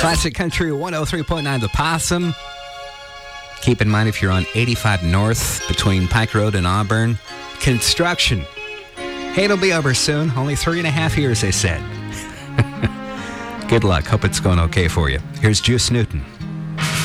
Classic Country 103.9 The Possum. Keep in mind, if you're on 85 North between Pike Road and Auburn, construction. Hey, it'll be over soon. Only 3.5 years, they said. Good luck. Hope it's going okay for you. Here's Juice Newton.